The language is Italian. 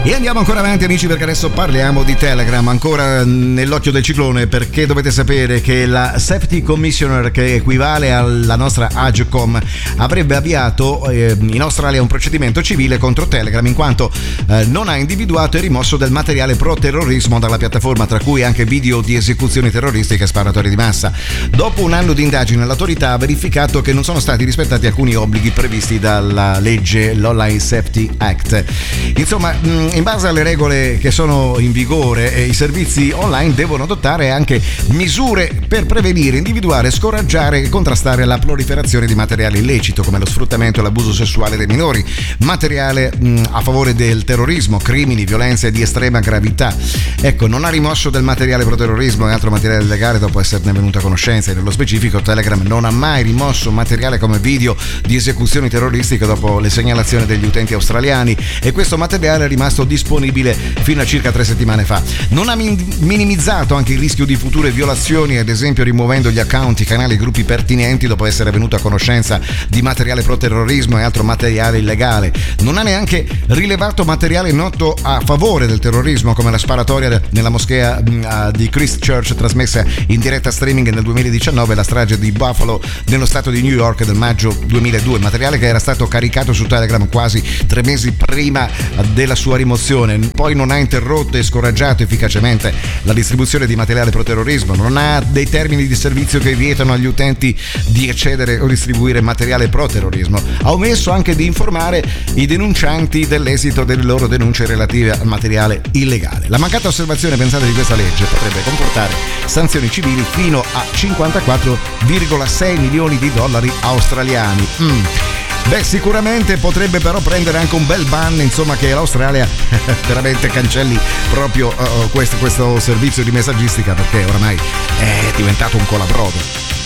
E andiamo ancora avanti, amici, perché adesso parliamo di Telegram, ancora nell'occhio del ciclone, perché dovete sapere che la Safety Commissioner, che equivale alla nostra Agcom, avrebbe avviato in Australia un procedimento civile contro Telegram in quanto non ha individuato e rimosso del materiale pro terrorismo dalla piattaforma, tra cui anche video di esecuzioni terroristiche e sparatorie di massa. Dopo un anno di indagine, l'autorità ha verificato che non sono stati rispettati alcuni obblighi previsti dalla legge, l'Online Safety Act. Insomma, in base alle regole che sono in vigore, i servizi online devono adottare anche misure per prevenire, individuare, scoraggiare e contrastare la proliferazione di materiale illecito come lo sfruttamento e l'abuso sessuale dei minori, materiale a favore del terrorismo, crimini, violenze di estrema gravità. Ecco, non ha rimosso del materiale pro terrorismo e altro materiale illegale dopo esserne venuta a conoscenza, e nello specifico Telegram non ha mai rimosso materiale come video di esecuzioni terroristiche dopo le segnalazioni degli utenti australiani, e questo materiale è rimasto disponibile fino a circa 3 settimane fa. Non ha minimizzato anche il rischio di future violazioni, ad esempio rimuovendo gli account, i canali e i gruppi pertinenti dopo essere venuto a conoscenza di materiale pro terrorismo e altro materiale illegale. Non ha neanche rilevato materiale noto a favore del terrorismo, come la sparatoria nella moschea di Christchurch trasmessa in diretta streaming nel 2019 e la strage di Buffalo nello stato di New York del maggio 2002, materiale che era stato caricato su Telegram quasi 3 mesi prima della sua rimozione. Poi non ha interrotto e scoraggiato efficacemente la distribuzione di materiale pro terrorismo, non ha dei termini di servizio che vietano agli utenti di accedere o distribuire materiale pro terrorismo, ha omesso anche di informare i denuncianti dell'esito delle loro denunce relative al materiale illegale. La mancata osservazione, pensate, di questa legge potrebbe comportare sanzioni civili fino a 54,6 milioni di dollari australiani. Beh, sicuramente potrebbe però prendere anche un bel ban, insomma, che l'Australia veramente cancelli proprio questo servizio di messaggistica, perché oramai è diventato un colabrodo.